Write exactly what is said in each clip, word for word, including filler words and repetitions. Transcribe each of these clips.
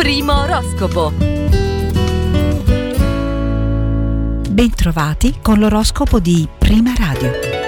Primo oroscopo. Bentrovati con l'oroscopo di Prima Radio.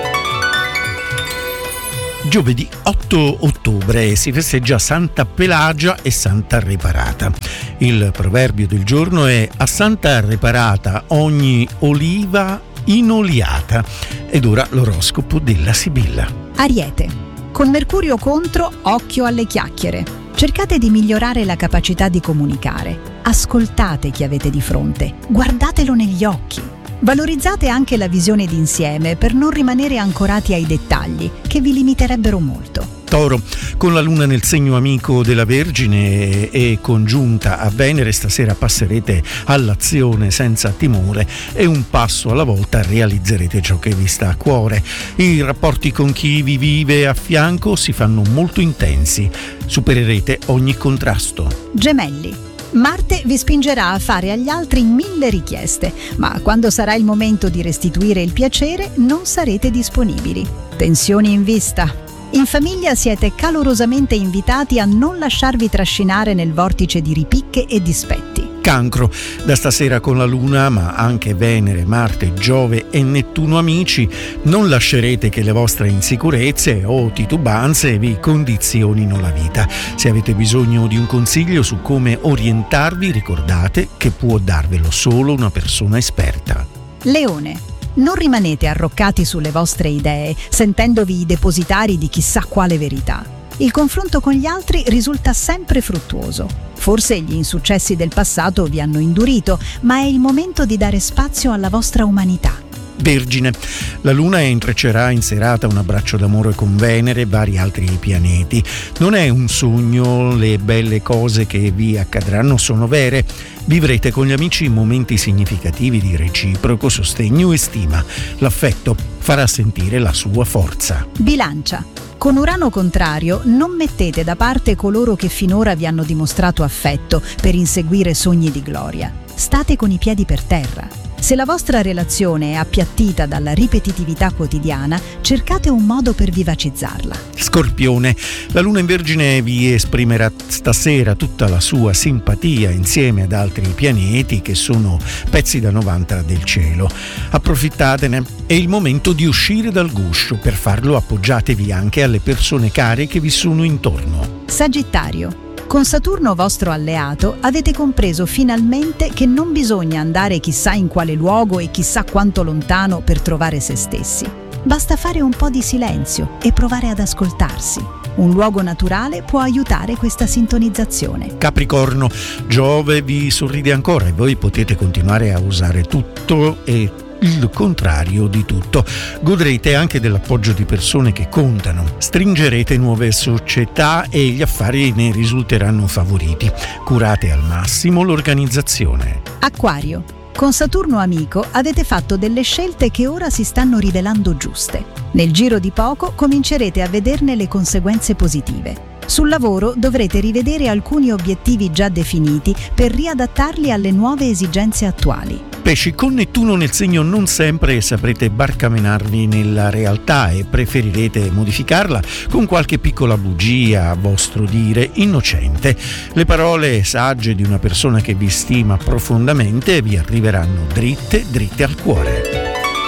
Giovedì otto ottobre si festeggia Santa Pelagia e Santa Reparata. Il proverbio del giorno è: a Santa Reparata ogni oliva inoliata. Ed ora l'oroscopo della Sibilla. Ariete. Con Mercurio contro, occhio alle chiacchiere. Cercate di migliorare la capacità di comunicare. Ascoltate chi avete di fronte. Guardatelo negli occhi. Valorizzate anche la visione d'insieme per non rimanere ancorati ai dettagli, che vi limiterebbero molto. Toro, con la luna nel segno amico della Vergine e congiunta a Venere, stasera passerete all'azione senza timore e un passo alla volta realizzerete ciò che vi sta a cuore. I rapporti con chi vi vive a fianco si fanno molto intensi, supererete ogni contrasto. Gemelli. Marte vi spingerà a fare agli altri mille richieste, ma quando sarà il momento di restituire il piacere non sarete disponibili. Tensioni in vista. In famiglia siete calorosamente invitati a non lasciarvi trascinare nel vortice di ripicche e dispetti. Cancro, da stasera con la Luna, ma anche Venere, Marte, Giove e Nettuno amici, non lascerete che le vostre insicurezze o titubanze vi condizionino la vita. Se avete bisogno di un consiglio su come orientarvi, ricordate che può darvelo solo una persona esperta. Leone. Non rimanete arroccati sulle vostre idee, sentendovi i depositari di chissà quale verità. Il confronto con gli altri risulta sempre fruttuoso. Forse gli insuccessi del passato vi hanno indurito, ma è il momento di dare spazio alla vostra umanità. Vergine, la Luna intreccerà in serata un abbraccio d'amore con Venere e vari altri pianeti. Non è un sogno, le belle cose che vi accadranno sono vere. Vivrete con gli amici momenti significativi di reciproco sostegno e stima. L'affetto farà sentire la sua forza. Bilancia. Con Urano contrario, non mettete da parte coloro che finora vi hanno dimostrato affetto per inseguire sogni di gloria. State con i piedi per terra. Se la vostra relazione è appiattita dalla ripetitività quotidiana, cercate un modo per vivacizzarla. Scorpione, la Luna in Vergine vi esprimerà stasera tutta la sua simpatia insieme ad altri pianeti che sono pezzi da novanta del cielo. Approfittatene, è il momento di uscire dal guscio. Per farlo appoggiatevi anche alle persone care che vi sono intorno. Sagittario. Con Saturno vostro alleato avete compreso finalmente che non bisogna andare chissà in quale luogo e chissà quanto lontano per trovare se stessi. Basta fare un po' di silenzio e provare ad ascoltarsi. Un luogo naturale può aiutare questa sintonizzazione. Capricorno, Giove vi sorride ancora e voi potete continuare a usare tutto e il contrario di tutto. Godrete anche dell'appoggio di persone che contano. Stringerete nuove società e gli affari ne risulteranno favoriti. Curate al massimo l'organizzazione. Acquario. Con Saturno amico avete fatto delle scelte che ora si stanno rivelando giuste. Nel giro di poco comincerete a vederne le conseguenze positive. Sul lavoro dovrete rivedere alcuni obiettivi già definiti per riadattarli alle nuove esigenze attuali. Pesci, con Nettuno nel segno non sempre saprete barcamenarvi nella realtà e preferirete modificarla con qualche piccola bugia, a vostro dire, innocente. Le parole sagge di una persona che vi stima profondamente vi arriveranno dritte, dritte al cuore.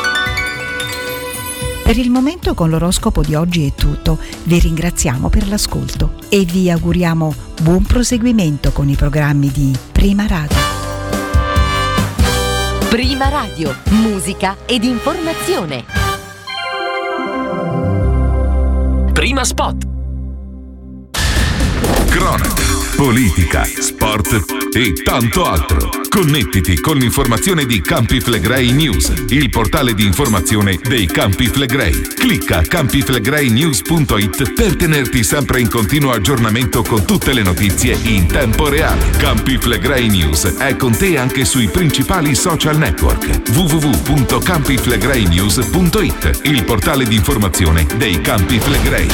Per il momento con l'oroscopo di oggi è tutto. Vi ringraziamo per l'ascolto e vi auguriamo buon proseguimento con i programmi di Prima Radio. Prima Radio, musica ed informazione. Prima Spot. Cronaca, politica, sport e tanto altro. Connettiti con l'informazione di Campi Flegrei News, il portale di informazione dei Campi Flegrei. Clicca campi flegrei news punto it per tenerti sempre in continuo aggiornamento con tutte le notizie in tempo reale. Campi Flegrei News è con te anche sui principali social network. w w w punto campi flegrei news punto it, il portale di informazione dei Campi Flegrei.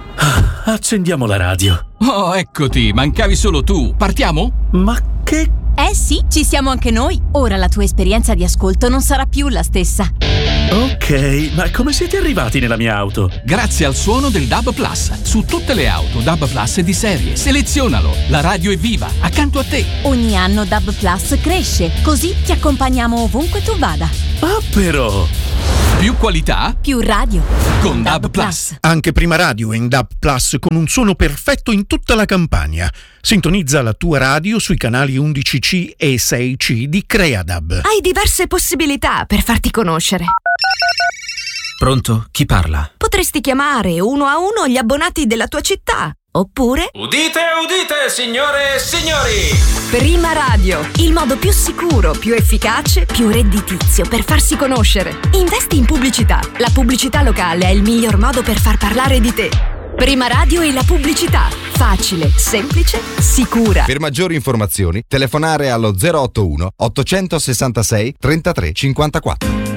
Accendiamo la radio. Oh, eccoti, mancavi solo tu. Partiamo? Ma che Eh sì, ci siamo anche noi. Ora la tua esperienza di ascolto non sarà più la stessa. Ok, ma come siete arrivati nella mia auto? Grazie al suono del D A B Plus. Su tutte le auto D A B Plus di serie. Selezionalo. La radio è viva, accanto a te. Ogni anno D A B Plus cresce, così ti accompagniamo ovunque tu vada. Ah, però! Più qualità, più radio. Con D A B Plus. Anche Prima Radio è in D A B Plus con un suono perfetto in tutta la Campania. Sintonizza la tua radio sui canali undici C e sei C di Creadab. Hai diverse possibilità per farti conoscere. Pronto? Chi parla? Potresti chiamare uno a uno gli abbonati della tua città. Oppure... Udite, udite, signore e signori! Prima Radio, il modo più sicuro, più efficace, più redditizio per farsi conoscere. Investi in pubblicità. La pubblicità locale è il miglior modo per far parlare di te. Prima Radio e la pubblicità. Facile, semplice, sicura. Per maggiori informazioni, telefonare allo zero otto uno ottocentosessantasei trentatré cinquantaquattro.